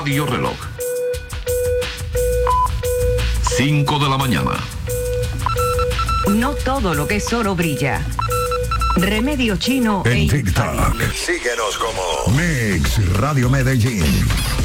Radio Reloj. 5 de la mañana. No todo lo que es oro brilla. Remedio Chino en TikTok. Síguenos como Mix Radio Medellín.